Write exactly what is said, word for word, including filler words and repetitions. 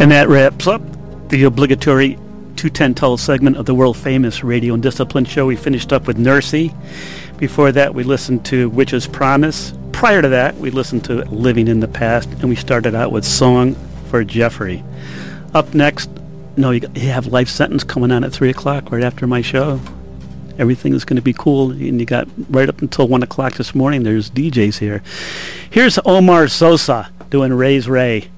And that wraps up the obligatory two ten Tull segment of the world-famous Radio and Discipline show. We finished up with Nursey. Before that, we listened to Witch's Promise. Prior to that, we listened to Living in the Past, and we started out with Song for Jeffrey. Up next, no, you, you have Life Sentence coming on at three o'clock right after my show. Everything is going to be cool, and you got right up until one o'clock this morning. There's D Js here. Here's Omar Sosa doing Ray's Ray.